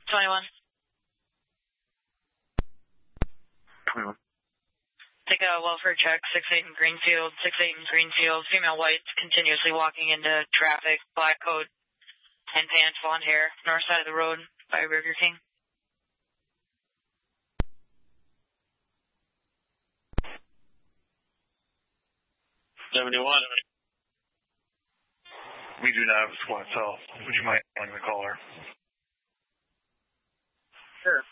21. 21. Take a welfare check, 6-8 in Greenfield, 6-8 in Greenfield, female white, continuously walking into traffic, black coat and pants, blonde hair, north side of the road by Burger King. 71. We do not have a squad cell. Would you mind calling the caller? Sure.